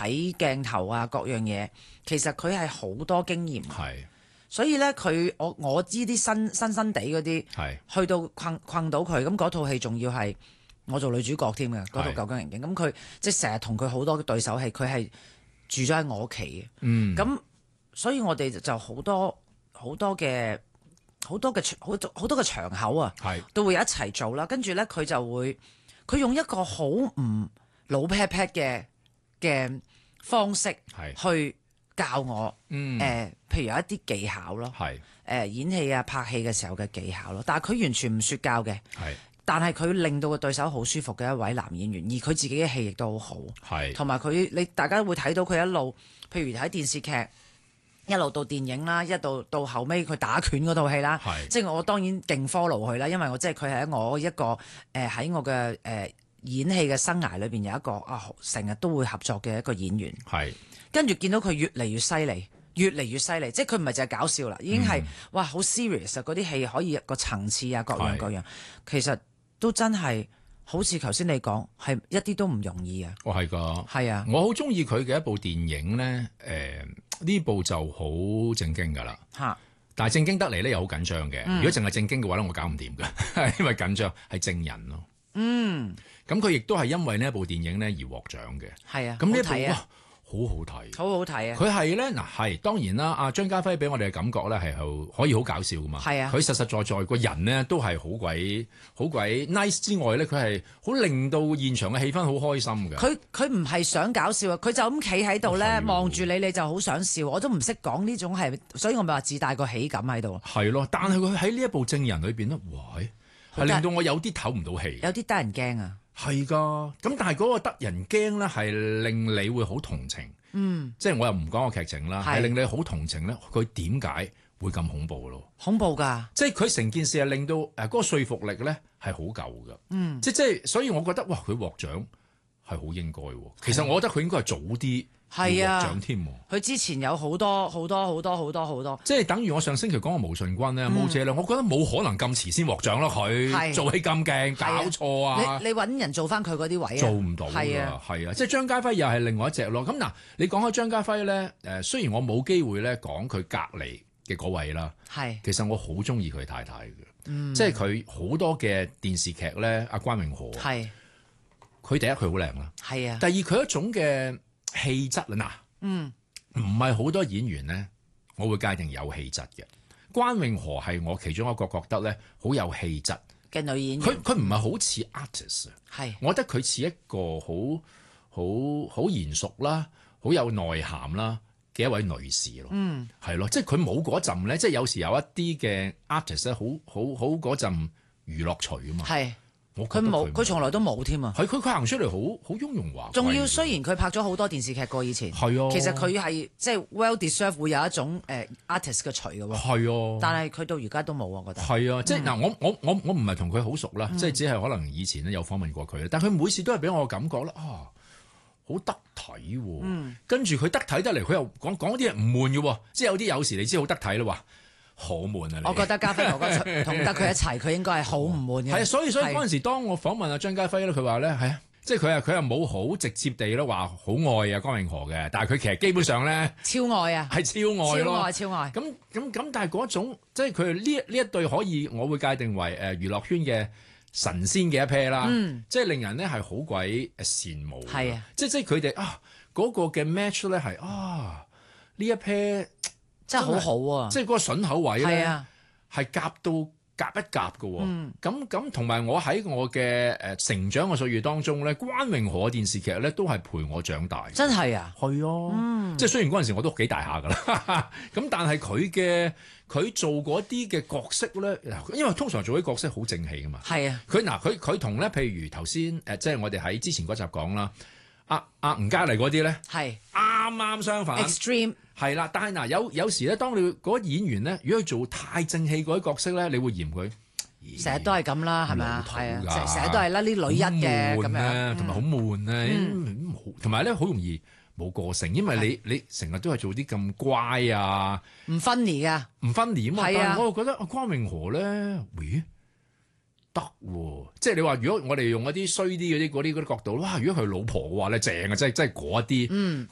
睇鏡頭啊各樣嘢，其實佢係好多經驗。 係。 所以咧，我知啲新地嗰啲，去到困到佢，咁嗰套戲仲要係我做女主角添嘅，嗰套《九江刑警》，咁佢即係成日同佢好多對手戲，佢係住咗喺我屋企嘅，咁所以我哋就好多嘅場口啊，都會一齊做啦。跟住咧，佢用一個好唔老劈劈嘅方式去教我，譬如有一啲技巧咯，演戲啊、拍戲嘅時候嘅技巧咯，但係佢完全唔說教嘅，但係佢令到個對手好舒服嘅一位男演員，而佢自己嘅戲亦都好好，同埋你大家會睇到佢一路，譬如喺電視劇一路到電影啦，一路到後尾佢打拳嗰套戲啦，即係我當然勁 follow 佢啦，因為佢係我一個喺我嘅演戲嘅生涯裏邊有一個成日都會合作嘅一個演員。跟住見到佢越嚟越犀利，越嚟越犀利，即係佢唔係淨係搞笑啦，已經係哇好 serious 啊！嗰啲戲可以個層次啊，各樣，其實都真係好似頭先你講，係一啲都唔容易啊！ 係㗎， 係啊！ 我好中意佢嘅一部電影咧，呢部就好正經㗎啦嚇，但係正經得嚟咧又好緊張嘅。如果淨係正經嘅話咧，我搞唔掂㗎，因為緊張係證人咯。咁佢亦都係因為呢一部電影咧而獲獎嘅。係啊，咁呢部好好睇，好好睇啊！佢係咧係當然啦，阿張家輝俾我哋嘅感覺咧係可以好搞笑噶嘛。係啊，佢實實在在個人咧都係好鬼 nice 之外咧，佢係好令到現場嘅氣氛好開心嘅。佢唔係想搞笑啊，佢就咁企喺度咧望住你就好想笑。我都唔識講呢種係，所以我咪話自帶個喜感喺度。係咯，但係佢喺呢一部證人裏邊咧，哇，係令到我有啲唞唔到氣，有啲得人驚啊！係噶，咁但係嗰個得人驚咧，係令你會好同情。即係我又唔講個劇情啦，係令你好同情咧。佢點解會咁恐怖咯？恐怖㗎！即係佢成件事係令到嗰個說服力咧係好夠㗎。即係所以我覺得哇，佢獲獎係好應該。其實我覺得佢應該係早啲獲獎添。佢之前有好多，即係等於我上星期講嘅毛舜筠咧，毛姐咧，我覺得冇可能咁遲先獲獎咯。佢做戲咁勁，搞錯啊！你揾人做翻佢嗰啲位啊，做唔到㗎，係啊，即係張家輝又係另外一隻咯。咁嗱，你講開張家輝咧，雖然我冇機會咧講佢隔離嘅嗰位啦，其實我好中意佢太太嘅，即係佢好多嘅電視劇咧，阿關詠荷，佢第一佢好靚啦，第二佢一種嘅氣質啊嗱，唔係好多演員咧，我會界定有氣質嘅。關詠荷係我其中一個覺得咧好有氣質嘅女演員。佢唔係好似 artist，我覺得佢似一個好嚴肅啦，好有內涵啦嘅一位女士咯。係咯，即係佢冇嗰陣咧，即係有時有一啲嘅 artist 咧，好嗰陣娛樂除啊嘛。佢冇，佢從來都冇添啊！佢行出嚟好雍容華貴。仲要雖然佢拍咗好多電視劇過以前，其實佢係即係 well deserve 會有一種artist 嘅除嘅喎。但係佢到而家都冇，我覺得。係啊，即係嗱，我唔係同佢好熟啦，即係只係可能以前咧有訪問過佢，但係佢每次都係俾我感覺咧好得體喎。跟住佢得體得嚟，佢又講啲嘢唔悶嘅喎，即係有時你知好得體啦話。好悶啊！我覺得家輝哥哥同得佢一齊，佢應該係好唔悶嘅。係啊，所以嗰陣時，當我訪問阿張家輝咧，佢話咧係啊，即係佢又冇好直接地咧話好愛啊關詠荷嘅，但係佢其實基本上咧超愛啊，係超愛咯，超愛。咁，但係嗰種即係佢呢一對可以，我會界定為娛樂圈嘅神仙嘅一 pair 啦。即係令人咧係好鬼羨慕。係啊，即係佢哋嗰個嘅 match 咧係呢一 pair。真係好好啊！即係嗰個筍口位咧，係夾到夾一夾嘅。咁同埋我喺我嘅成長嘅歲月當中咧，關詠荷嘅電視劇咧都係陪我長大。真係啊，係啊，即係雖然嗰陣時我都幾大下㗎啦。咁但係佢做嗰啲嘅角色咧，因為通常做啲角色好正氣㗎嘛。係啊，佢同咧，譬如頭先即係我哋喺之前嗰集講啦，阿吳嘉麗嗰啲咧係啱相反。Extreme。係啦，但係嗱有時咧，當你嗰個演員咧，如果佢做太正氣嗰啲角色咧，你會嫌佢成日都係咁啦，係咪啊？係啊，成日都係啦，啲女一嘅咁樣，同埋好悶啊，同埋咧好容易冇個性，因為你成日都係做啲咁乖啊，唔分離噶，唔分離啊嘛。但係我又覺得關詠荷咧，得喎，即係你話如果我哋用一啲衰啲嗰啲角度，哇！如果佢老婆嘅話咧，正啊，即係嗰一啲，